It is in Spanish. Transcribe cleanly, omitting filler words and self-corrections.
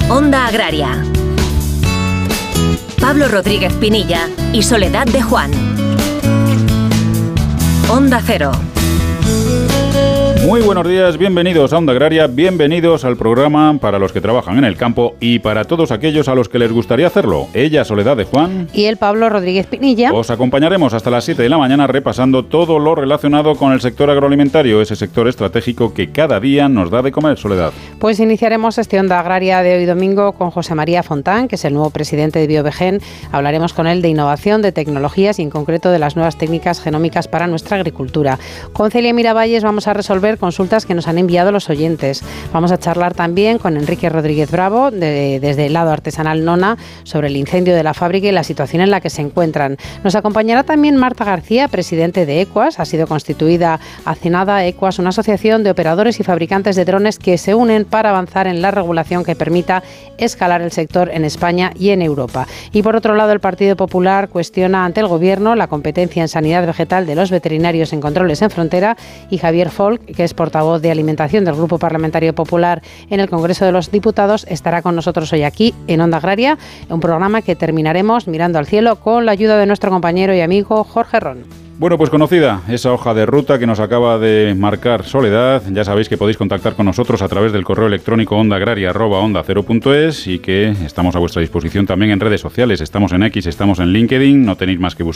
Onda Agraria. Pablo Rodríguez Pinilla y Soledad de Juan. Onda Cero. Muy buenos días, bienvenidos a Onda Agraria, bienvenidos al programa para los que trabajan en el campo y para todos aquellos a los que les gustaría hacerlo. Ella, Soledad de Juan. Y el Pablo Rodríguez Pinilla. Os acompañaremos hasta las 7 de la mañana repasando todo lo relacionado con el sector agroalimentario, ese sector estratégico que cada día nos da de comer, Soledad. Pues iniciaremos este Onda Agraria de hoy domingo con José María Fontán, que es el nuevo presidente de Biovegen. Hablaremos con él de innovación, de tecnologías y en concreto de las nuevas técnicas genómicas para nuestra agricultura. Con Celia Miravalles vamos a resolver consultas que nos han enviado los oyentes. Vamos a charlar también con Enrique Rodríguez Bravo, desde el lado artesanal Nona, sobre el incendio de la fábrica y la situación en la que se encuentran. Nos acompañará también Marta García, presidente de EQUAS. Ha sido constituida hace nada EQUAS, una asociación de operadores y fabricantes de drones que se unen para avanzar en la regulación que permita escalar el sector en España y en Europa. Y por otro lado, el Partido Popular cuestiona ante el Gobierno la competencia en sanidad vegetal de los veterinarios en controles en frontera, y Javier Folk, que es portavoz de Alimentación del Grupo Parlamentario Popular en el Congreso de los Diputados, estará con nosotros hoy aquí en Onda Agraria, un programa que terminaremos mirando al cielo con la ayuda de nuestro compañero y amigo Jorge Ron. Bueno, pues conocida esa hoja de ruta que nos acaba de marcar Soledad. Ya sabéis que podéis contactar con nosotros a través del correo electrónico ondaagraria@ondacero.es y que estamos a vuestra disposición también en redes sociales. Estamos en X, estamos en LinkedIn, no tenéis más que buscar